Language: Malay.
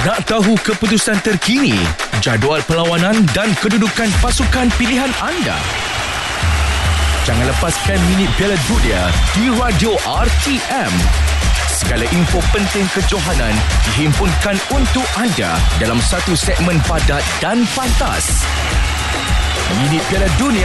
Nak tahu keputusan terkini, jadual perlawanan dan kedudukan pasukan pilihan anda? Jangan lepaskan minit Piala Dunia di Radio RTM. Segala info penting kejohanan dihimpunkan untuk anda dalam satu segmen padat dan pantas. Minit Piala Dunia